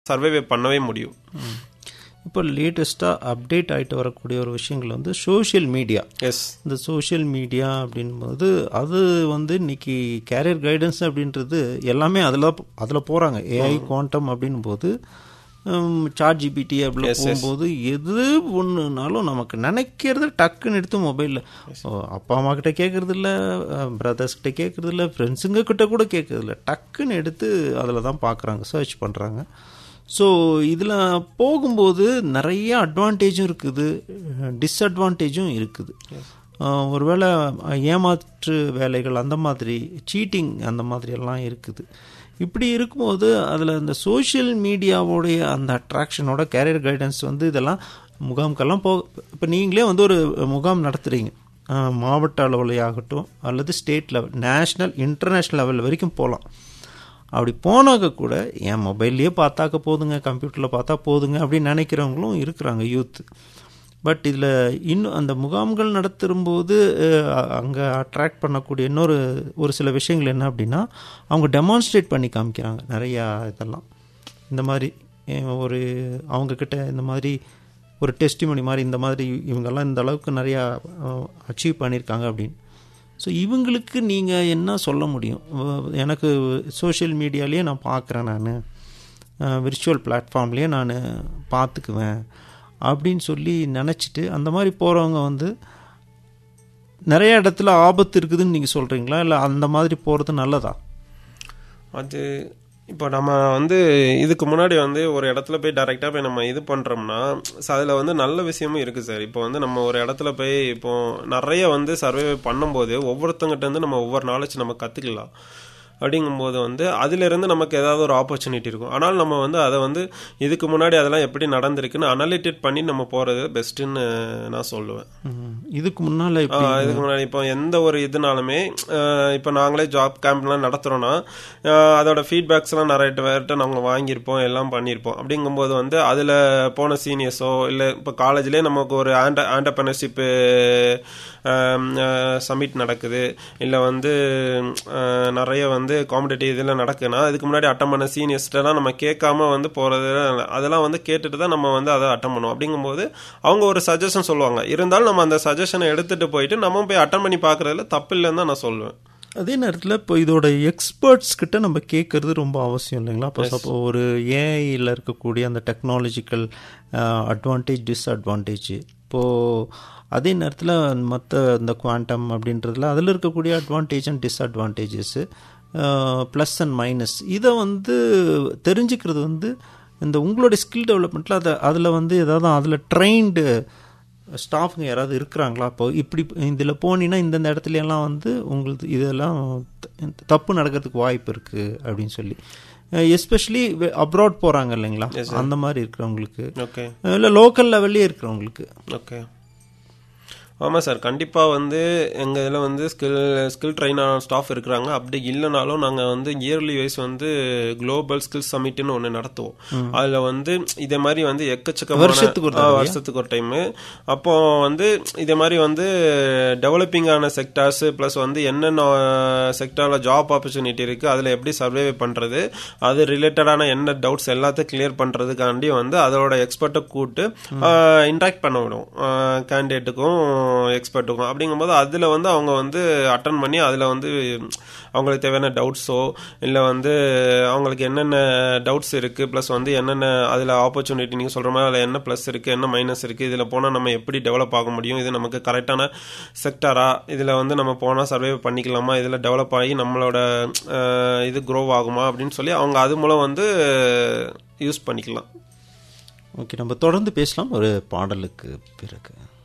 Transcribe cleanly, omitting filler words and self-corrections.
Survey பண்ணவே முடியும். இப்போ லேட்டஸ்ட்டாக அப்டேட் ஆகிட்டு வரக்கூடிய ஒரு விஷயங்கள் வந்து சோஷியல் மீடியா. இந்த சோஷியல் மீடியா அப்படின்போது அது வந்து இன்னைக்கு கேரியர் கைடன்ஸ் அப்படின்றது எல்லாமே அதில் போகிறாங்க. ஏஐ குவாண்டம் அப்படின் போது ChatGPT அப்படி போகும்போது எது ஒன்றுனாலும் நமக்கு நினைக்கிறது டக்குன்னு எடுத்து மொபைலில் அப்பா அம்மா கிட்ட கேட்கறது இல்லை, பிரதர்ஸ் கிட்ட கேட்கறது இல்லை, ஃப்ரெண்ட்ஸுங்க கிட்ட கூட கேட்கறது இல்லை, டக்குன்னு எடுத்து அதில் தான் பார்க்குறாங்க, சர்ச் பண்ணுறாங்க. ஸோ இதில் போகும்போது நிறைய அட்வான்டேஜும் இருக்குது, டிஸ்அட்வான்டேஜும் இருக்குது. ஒருவேளை ஏமாற்று வேலைகள் அந்த மாதிரி, சீட்டிங் அந்த மாதிரி எல்லாம் இருக்குது. இப்படி இருக்கும்போது அதில் இந்த சோஷியல் மீடியாவோடைய அந்த அட்ராக்ஷனோட கேரியர் கைடன்ஸ் வந்து இதெல்லாம் முகாம்கெல்லாம் இப்போ நீங்களே வந்து ஒரு முகாம் நடத்துகிறீங்க, மாவட்ட அளவிலையாகட்டும் அல்லது state level, national international level வரைக்கும் போகலாம். அப்படி போனாக்க கூட என் மொபைல்லையே பார்த்தாக்க போதுங்க, கம்ப்யூட்டரில் பார்த்தா போதுங்க அப்படின்னு நினைக்கிறவங்களும் இருக்கிறாங்க யூத். பட் இதில் இன்னும் அந்த முகாம்கள் நடத்தும்போது அங்கே அட்ராக்ட் பண்ணக்கூடிய ஒரு சில விஷயங்கள் என்ன அப்படின்னா, அவங்க டெமான்ஸ்ட்ரேட் பண்ணி காமிக்கிறாங்க நிறையா இதெல்லாம். இந்த மாதிரி ஒரு அவங்கக்கிட்ட இந்த மாதிரி ஒரு டெஸ்டிமோனி மாதிரி இந்த மாதிரி இவங்கெல்லாம் இந்த அளவுக்கு நிறையா அச்சீவ் பண்ணியிருக்காங்க அப்படின்னு. ஸோ இவங்களுக்கு நீங்கள் என்ன சொல்ல முடியும்? எனக்கு சோஷியல் மீடியாலேயே நான் பார்க்குறேன், நான் விர்ச்சுவல் பிளாட்ஃபார்ம்லேயே நான் பார்த்துக்குவேன் அப்படின்னு சொல்லி நினச்சிட்டு அந்த மாதிரி போகிறவங்க வந்து நிறைய இடத்துல ஆபத்து இருக்குதுன்னு நீங்கள் சொல்கிறீங்களா, இல்லை அந்த மாதிரி போகிறது நல்லதா? அது இப்போ நம்ம வந்து இதுக்கு முன்னாடி வந்து ஒரு இடத்துல போய் டைரெக்டாக போய் நம்ம இது பண்ணுறோம்னா அதில் வந்து நல்ல விஷயமும் இருக்குது சார். இப்போ வந்து நம்ம ஒரு இடத்துல போய் இப்போ நிறைய வந்து சர்வே பண்ணும்போது ஒவ்வொருத்தங்கிட்ட இருந்து நம்ம ஒவ்வொரு நாலேஜ் நம்ம கற்றுக்கலாம். அப்படிங்கும்போது வந்து அதிலிருந்து நமக்கு ஏதாவது ஒரு ஆப்பர்ச்சுனிட்டி இருக்கும். ஆனால் நம்ம வந்து அதை வந்து இதுக்கு முன்னாடி அதெல்லாம் எப்படி நடந்திருக்குன்னு அனலிட்டேட் பண்ணி நம்ம போகிறது பெஸ்ட்டுன்னு நான் சொல்லுவேன். இதுக்கு முன்னால் இப்போ எந்த ஒரு இதுனாலுமே இப்போ நாங்களே ஜாப் கேம்ப்லாம் நடத்துகிறோன்னா அதோட ஃபீட்பேக்ஸ்லாம் நிறைய பேர்கிட்ட நாங்கள் வாங்கியிருப்போம், எல்லாம் பண்ணியிருப்போம். அப்படிங்கும்போது வந்து அதில் போன சீனியர்ஸோ இல்லை இப்போ காலேஜ்லேயே நமக்கு ஒரு ஆண்டர்பிரினர்ஷிப்பு சமிட் நடக்குது, இல்லை வந்து நிறைய வந்து காம்படிட்டிவ் இதெல்லாம் நடக்குதுன்னா இதுக்கு முன்னாடி அட்டன் பண்ண சீனியர்ஸ்டெல்லாம் நம்ம கேட்காம வந்து போகிறது, அதெல்லாம் வந்து கேட்டுட்டு தான் நம்ம வந்து அதை அட்டன் பண்ணுவோம். அப்படிங்கும்போது அவங்க ஒரு சஜஷன் சொல்லுவாங்க, இருந்தாலும் நம்ம அந்த சஜஷனை எடுத்துகிட்டு போயிட்டு நம்ம போய் அட்டன் பண்ணி பார்க்குறதுல தப்பு இல்லைன்னு தான் நான் சொல்லுவேன். அதே நேரத்தில் இப்போ இதோட எக்ஸ்பர்ட்ஸ் கிட்ட நம்ம கேட்கறது ரொம்ப அவசியம் இல்லைங்களா? இப்போ ஒரு ஏஐயில் இருக்கக்கூடிய அந்த டெக்னாலஜிக்கல் அட்வான்டேஜ் டிஸ்அட்வான்டேஜ், இப்போது அதே நேரத்தில் மற்ற இந்த குவாண்டம் அப்படின்றதுல அதில் இருக்கக்கூடிய advantage and டிஸ்அட்வான்டேஜஸ்ஸு, plus and minus, இதை வந்து தெரிஞ்சுக்கிறது வந்து இந்த உங்களுடைய ஸ்கில் டெவலப்மெண்ட்டில் அதில் வந்து ஏதாவது அதில் ட்ரெயின்டு ஸ்டாஃபுங்க யாராவது இருக்கிறாங்களா? இப்போ இப்படி இதில் போனீங்கன்னா இந்தந்த இடத்துலலாம் வந்து உங்களுக்கு இதெல்லாம் தப்பு நடக்கிறதுக்கு வாய்ப்பு இருக்குது அப்படின்னு சொல்லி, எஸ்பெஷலி அப்ராட் போகிறாங்க இல்லைங்களா, அந்த மாதிரி இருக்கிறவங்களுக்கு, இல்லை லோக்கல் லெவல்லே இருக்கிறவங்களுக்கு. ஓகே, ஆமாம் சார், கண்டிப்பாக வந்து எங்கள் இதில் வந்து ஸ்கில் ட்ரெயினான ஸ்டாஃப் இருக்கிறாங்க. அப்படி இல்லைனாலும் நாங்கள் வந்து இயர்லி வைஸ் வந்து குளோபல் ஸ்கில் சமிட்னு ஒன்று நடத்துவோம். அதில் வந்து இதே மாதிரி வந்து எக்கச்சக்கமான வருஷத்துக்கு ஒரு டைமு. அப்போ வந்து இதே மாதிரி வந்து டெவலப்பிங்கான செக்டார்ஸு ப்ளஸ் வந்து என்னென்ன செக்டாரில் ஜாப் ஆப்பர்ச்சுனிட்டி இருக்குது, அதில் எப்படி சர்வே பண்ணுறது, அது ரிலேட்டடான என்ன டவுட்ஸ் எல்லாத்தையும் கிளியர் பண்ணுறதுக்காண்டி வந்து அதோட எக்ஸ்பர்ட்டை கூப்பிட்டு இன்ட்ராக்ட் பண்ண விடுவோம் கேண்டிடேட்டுக்கும் எக்ஸ்பர்ட்டுக்கும். அப்படிங்கும்போது அதில் வந்து அவங்க வந்து அட்டன் பண்ணி அதில் வந்து அவங்களுக்கு தேவையான டவுட்ஸோ இல்லை வந்து அவங்களுக்கு என்னென்ன டவுட்ஸ் இருக்குது, ப்ளஸ் வந்து என்னென்ன அதில் ஆப்பர்ச்சுனிட்டி நீங்கள் சொல்கிற மாதிரி அதில் என்ன ப்ளஸ் இருக்குது என்ன மைனஸ் இருக்குது, இதில் போனால் நம்ம எப்படி டெவலப் ஆக முடியும், இது நமக்கு கரெக்டான செக்டாரா, இதில் வந்து நம்ம போனால் சர்வே பண்ணிக்கலாமா, இதில் டெவலப் ஆகி நம்மளோட இது க்ரோ ஆகுமா அப்படின்னு சொல்லி அவங்க அது மூலம் வந்து யூஸ் பண்ணிக்கலாம். ஓகே, நம்ம தொடர்ந்து பேசலாம் ஒரு பாடலுக்கு பிறகு.